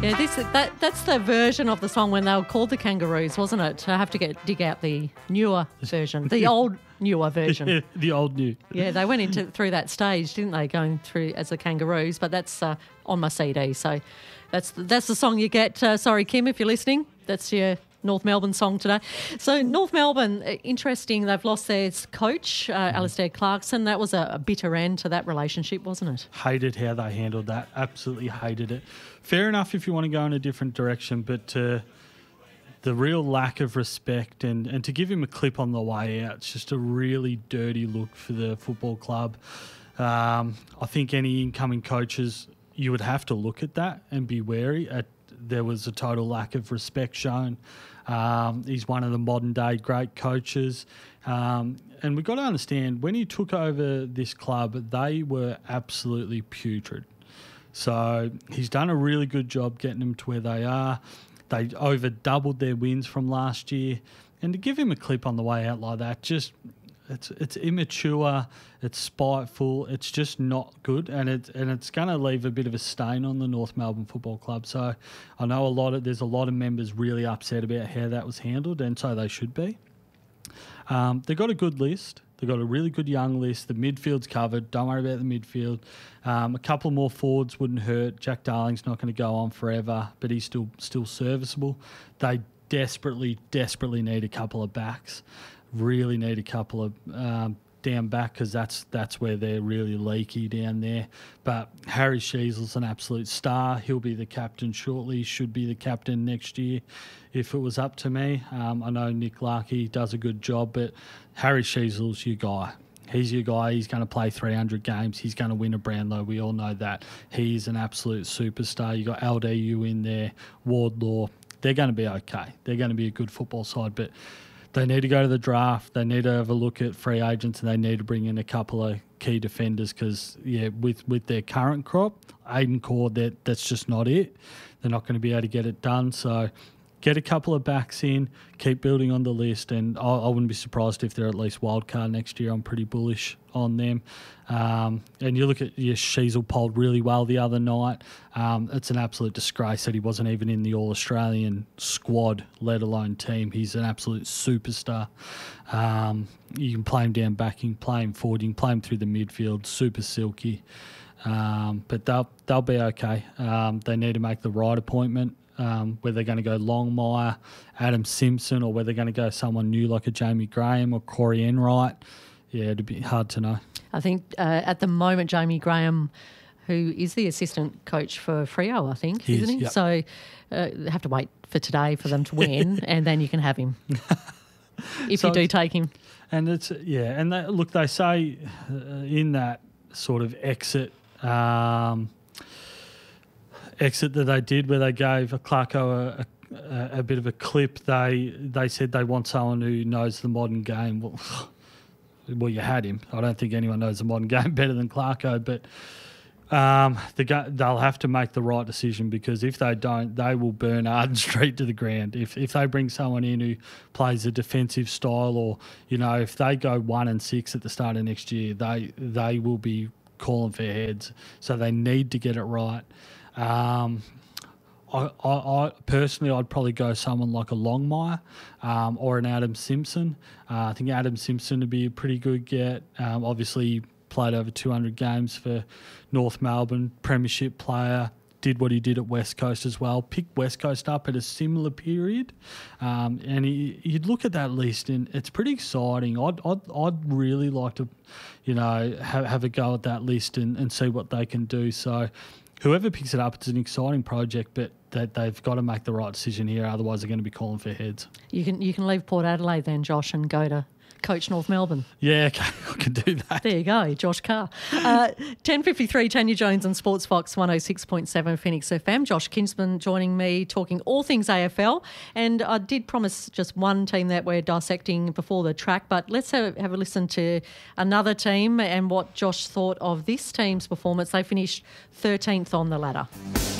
Yeah, that's the version of the song when they were called the Kangaroos, wasn't it? I have to dig out the newer version, the old newer version. The old new. Yeah, they went through that stage, didn't they, going through as the Kangaroos? But that's on my CD, so that's the song you get. Sorry, Kim, if you're listening, that's your North Melbourne song today. So North Melbourne, interesting, they've lost their coach, Alistair Clarkson. That was a bitter end to that relationship, wasn't it? Hated how they handled that. Absolutely hated it. Fair enough if you want to go in a different direction, but the real lack of respect and to give him a clip on the way out, it's just a really dirty look for the football club. I think any incoming coaches, you would have to look at that and be wary. There was a total lack of respect shown. He's one of the modern day great coaches. And we've got to understand, when he took over this club, they were absolutely putrid. So he's done a really good job getting them to where they are. They over doubled their wins from last year. And to give him a clip on the way out like that, just it's immature, it's spiteful, it's just not good, and it's going to leave a bit of a stain on the North Melbourne Football Club. So I know there's a lot of members really upset about how that was handled, and so they should be. They've got a good list. They've got a really good young list. The midfield's covered. Don't worry about the midfield. A couple more forwards wouldn't hurt. Jack Darling's not going to go on forever, but he's still serviceable. They desperately need a couple of backs. Really need a couple of down back, because that's where they're really leaky down there. But Harry Sheezel's an absolute star. He'll be the captain shortly. Should be the captain next year if it was up to me. I know Nick Larkey does a good job, but Harry Sheezel's your guy. He's your guy. He's going to play 300 games. He's going to win a Brownlow. We all know that. He's an absolute superstar. You got LDU in there, Wardlaw. They're going to be okay. They're going to be a good football side, but they need to go to the draft. They need to have a look at free agents, and they need to bring in a couple of key defenders because, with their current crop, Aiden Core, that's just not it. They're not going to be able to get it done. So get a couple of backs in, keep building on the list, and I wouldn't be surprised if they're at least wildcard next year. I'm pretty bullish on them. And you look at Sheezel polled really well the other night. It's an absolute disgrace that he wasn't even in the All-Australian squad, let alone team. He's an absolute superstar. You can play him down back, you can play him forward, you can play him through the midfield, super silky. But they'll be okay. They need to make the right appointment. Whether they're going to go Longmire, Adam Simpson, or whether they're going to go someone new like a Jamie Graham or Corey Enright. Yeah, it'd be hard to know. I think at the moment, Jamie Graham, who is the assistant coach for Freo, I think, isn't he? Yep. So have to wait for today for them to win, and then you can have him if you do take him. And they say in that sort of exit that they did, where they gave Clarko a bit of a clip, they said they want someone who knows the modern game. Well, you had him. I don't think anyone knows the modern game better than Clarko, but they'll have to make the right decision, because if they don't, they will burn Arden Street to the ground. If they bring someone in who plays a defensive style, or if they go 1-6 at the start of next year, they will be calling for heads. So they need to get it right. I personally, I'd probably go someone like a Longmire or an Adam Simpson. I think Adam Simpson would be a pretty good get. Obviously, he played over 200 games for North Melbourne, premiership player, did what he did at West Coast as well, picked West Coast up at a similar period. And you'd look at that list, and it's pretty exciting. I'd really like to, have a go at that list and see what they can do. So whoever picks it up, it's an exciting project, but that they've got to make the right decision here. Otherwise, they're going to be calling for heads. You can leave Port Adelaide then, Josh, and go to coach North Melbourne. Yeah, okay, I can do that. There you go, Josh Carr. 10:53, Tanya Jones on Sports Fox 106.7 Phoenix FM. Josh Kinsman joining me, talking all things AFL. And I did promise just one team that we're dissecting before the track, but let's have a listen to another team and what Josh thought of this team's performance. They finished 13th on the ladder.